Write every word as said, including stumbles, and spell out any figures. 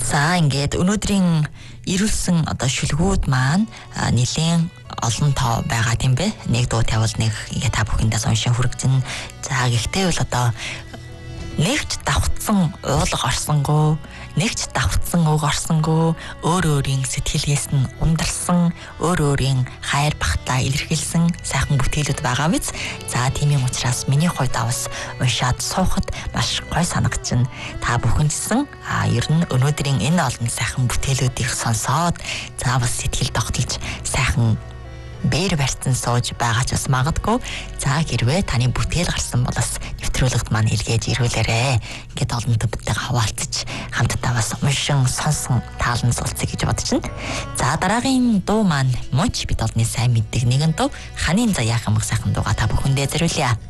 За ингээд өнөөдрийн ирүүлсэн одоо шүлгүүд маань нэлийн олон тоо байгаа тийм бэ. Нэг дуу тавил нэг ингээ та бүхэндээ уншин хүргэн. За гэхдээ бол одоо нэгч давхцсан уулга орсонгоо, нэгч давхцсан үг орсонгоо, өөр өөрийн сэтгэлгээс нь ундарсан, өөр өөрийн хайр багтлаа илэрхийлсэн сайхан бүтээлүүд байгаа биз. За тийм юм учраас миний хувьд авас уншаад суухад маш гой санагдчихна. Та бүхэндсэн а ер нь өнөөдрийн энэ олон сайхан бүтээлүүдийг сонсоод за бас сэтгэл тогтолж сайхан бээр барьсан сууж байгаа ч бас магадгүй. За хэрвээ таны бүтээл гарсан бол бас нэвтрүүлэгт маань илгээж ирүүлээрэ. Ингээд олон төвтэй хаваалцаж хамтдаа бас уншин сонсон таалан суулцъя гэж бодчихно. За дараагийн дуу маань мууч бид олны сайн мэддэг нэгэн дуу Ханийн заяахан мөх сайхан дууга та бүхэндээ зориулъя.